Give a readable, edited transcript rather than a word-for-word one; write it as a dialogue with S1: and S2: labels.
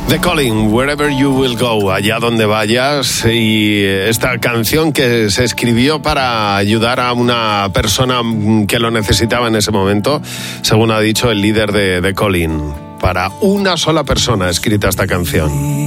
S1: The Calling, Wherever You Will Go, allá donde vayas. Y esta canción que se escribió para ayudar a una persona que lo necesitaba en ese momento, según ha dicho el líder de The Calling. Para una sola persona escrita esta canción.